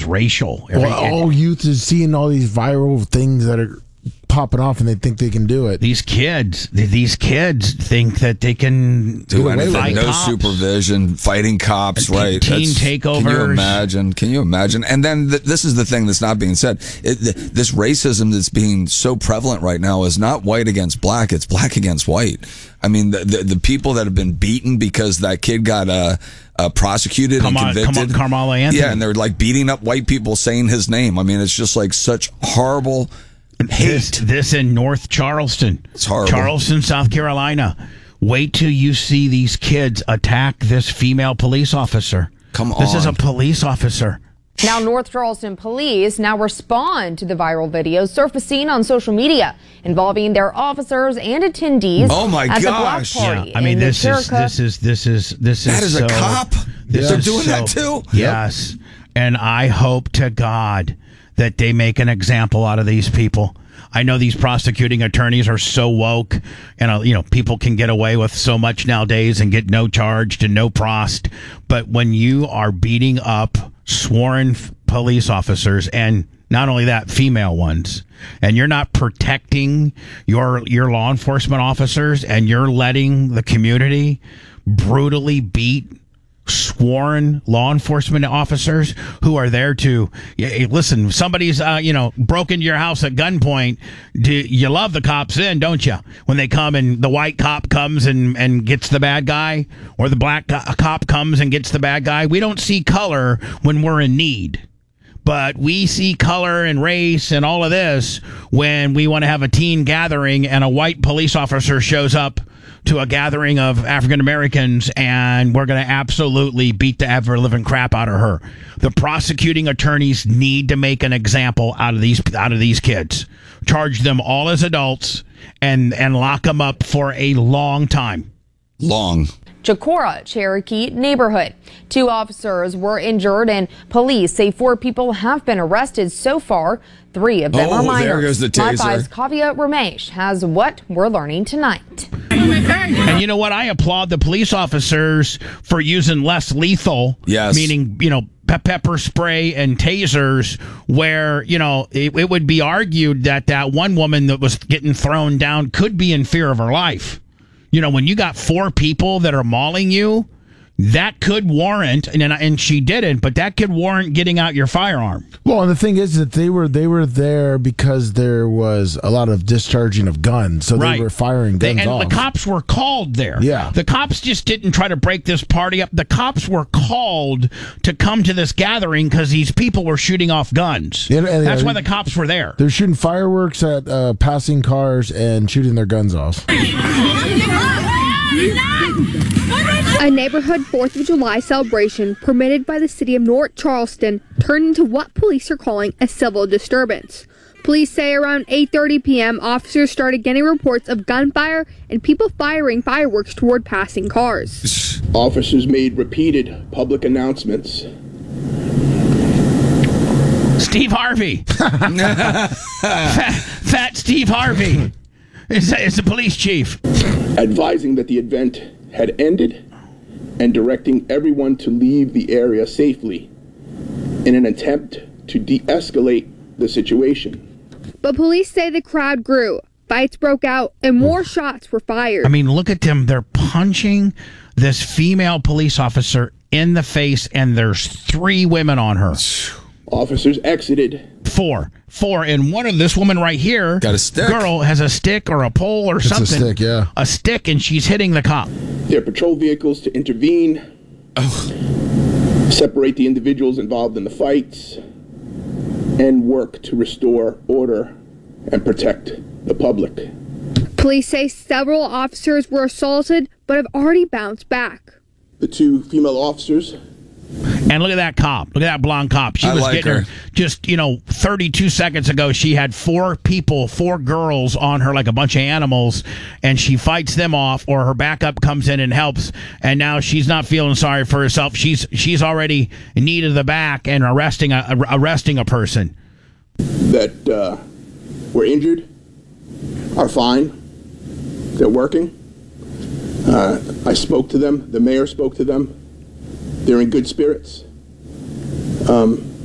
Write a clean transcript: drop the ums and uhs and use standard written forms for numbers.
racial. All youth is seeing all these viral things that are popping off, and they think they can do it. These kids think that they can do anything. Fight no cops. Supervision, fighting cops, right? Teen takeovers. Can you imagine? And then this is the thing that's not being said. This racism that's being so prevalent right now is not white against black; it's black against white. I mean, the people that have been beaten because that kid got prosecuted and convicted. Carmelo Anthony. Yeah, and they're like beating up white people saying his name. I mean, it's just like such horrible hate. This in North Charleston. It's horrible. Charleston, South Carolina. Wait till you see these kids attack this female police officer. Come on. This is a police officer. Now, North Charleston police now respond to the viral videos surfacing on social media involving their officers and attendees. Oh my at gosh! The block party I mean, this is that is so, a cop. They're doing that too. Yes, and I hope to God that they make an example out of these people. I know these prosecuting attorneys are so woke, and people can get away with so much nowadays and get no charged and no prost. But when you are beating up sworn police officers, and not only that, female ones, and you're not protecting your law enforcement officers, and you're letting the community brutally beat sworn law enforcement officers who are there to listen. Somebody's broke into your house at gunpoint. You love the cops then, don't you? When they come and the white cop comes and gets the bad guy, or the black cop comes and gets the bad guy. We don't see color when we're in need, but we see color and race and all of this when we want to have a teen gathering and a white police officer shows up to a gathering of African Americans, and we're going to absolutely beat the ever-living crap out of her. The prosecuting attorneys need to make an example out of these kids. Charge them all as adults and lock them up for a long time. Chicora, Cherokee neighborhood. 2 officers were injured, and police say 4 people have been arrested so far. 3 of them are minors. There goes the taser. My 5's Kavya Ramesh has what we're learning tonight. And you know what? I applaud the police officers for using less lethal. Yes. Meaning, pepper spray and tasers, where, it would be argued that one woman that was getting thrown down could be in fear of her life. When you got 4 people that are mauling you, that could warrant, and she didn't, but that could warrant getting out your firearm. Well, and the thing is that they were there because there was a lot of discharging of guns, so they were firing guns off. And the cops were called there. Yeah. The cops just didn't try to break this party up. The cops were called to come to this gathering because these people were shooting off guns. And that's why the cops were there. They're shooting fireworks at passing cars and shooting their guns off. A neighborhood 4th of July celebration permitted by the city of North Charleston turned into what police are calling a civil disturbance. Police say around 8:30 p.m. officers started getting reports of gunfire and people firing fireworks toward passing cars. Officers made repeated public announcements. Steve Harvey. Fat Steve Harvey is the police chief. Advising that the event had ended and directing everyone to leave the area safely in an attempt to de-escalate the situation. But police say the crowd grew, fights broke out, and more shots were fired. I mean, look at them. They're punching this female police officer in the face, and there's 3 women on her. Officers exited. 4, and one of this woman right here, got a stick. Girl has a stick or a pole or something. It's a stick, yeah. A stick, and she's hitting the cop. Their patrol vehicles to intervene, separate the individuals involved in the fights, and work to restore order and protect the public. Police say several officers were assaulted but have already bounced back. The 2 female officers. And look at that cop. Look at that blonde cop. She was like getting her. Just, 32 seconds ago, she had 4 girls on her like a bunch of animals, and she fights them off, or her backup comes in and helps, and now she's not feeling sorry for herself. She's already in need of the back and arresting a person. That were injured are fine. They're working. I spoke to them. The mayor spoke to them. They're in good spirits.